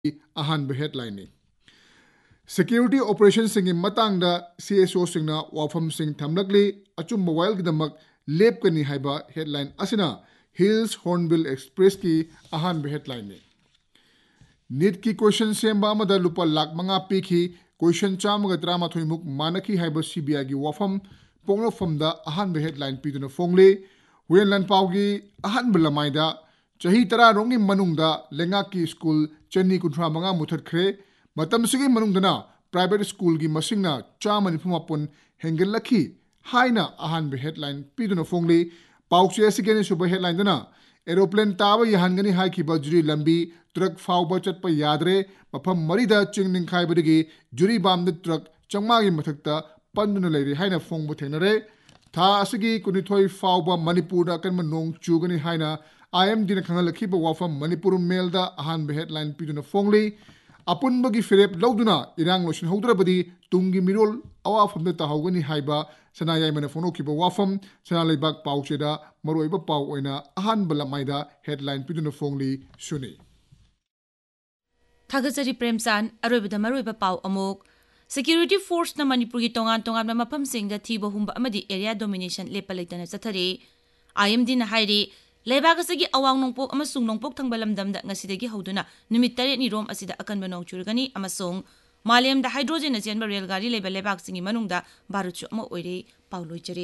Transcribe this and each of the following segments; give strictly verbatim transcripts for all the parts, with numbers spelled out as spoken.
अहानब headline ने security operation Singh Matang C S O Singh वाफम Singh थमलकली अचुम mobile गिदमक लेपकनी हाइबा headline असिना hills hornbill express की अहानब headline ने नीट की क्वेश्चन सेम्बा अमदा लुपा लाख मंगा पीखी क्वेश्चन चामगा तरामाथोइमुक मानकी हाइबा सीबीआई की वाफम पोंगलोफमदा अहानब हेडलाइन पीदुना फोंगले हुएन लनपाउगी अहानब लमाइदा चाही तरा रोंगी मनुंगदा लेंगा की स्कूल चन्नी कुंथ्रा मंगा मुथतख्रे मतम सिगी मनुंगदना प्राइवेट स्कूल की मसिंगना चाम निफुमापुन हेंगलखी हाइना अहानब हेडलाइन पीदुना फोंगले पाउचे सिगेने सुपर हेडलाइन दना एरोप्लेन ताब यहानगनी हाइखिबा जुरी लंबी ट्रक फाउबा चटपा यादरे मफम मरीदा चिंग निंखाइबदगी जुरी बामद ट्रक चंगमागी मथक्ता पंदुना लेरी हाइना फोंगबु थेंगनरे था असगी कुनिथोई फाउबा मणिपुर अकन नोंग चुगनी हाइना I am D खंगलखिबा वाफम Manipur मेलदा अहानब headline पीदुना फोंगली अपुनबगी फिरेप लौदुना इरांग lotion हौद्रबदी Tungi मिरोल अवाफमदा ताहौगनी हाइबा सनायाइमना फोनोखिबा वाफम सना लेबाक पाउचेदा मरोइबा पाउ ओइना अहानब लमाइदा हेडलाइन पीदुना फोंगली सुनी थागजरी प्रेमचांद अरोइबदा मरोइबा पाउ अमुक सिक्योरिटी फोर्स न मणिपुर की तोंगान तोंगान मफम सिंगदा थीबा हुंबा अमदी area domination Lepa लेतना चथरे I am D न हाइरी लेबागसगी अवांग नोंपोक अमसुंग नोंपोक थंगबा लमदमदा ngasiदगी हौदुना नुमित तरेत नि रोम असिदा अकनबा नोंग चुरगनी अमसुंग मालेमदा हाइड्रोजन चेनबा रेलगाड़ी लेबा लेबागसिंगी मनुंगदा भारतचु अमा ओइरे पाउलोइचरे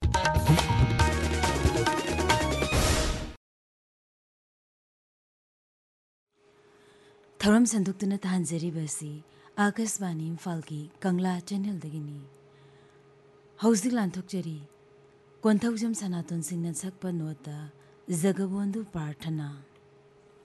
थौरम संदुक्तुना ताहानजरीबसी आकाशवाणी इम्फालगी कंगला चैनलदगिनी हौजिक लांथोकजरी कोंथौजम सनातन सिंहना सकपा नोता जगबोंदु प्रार्थना।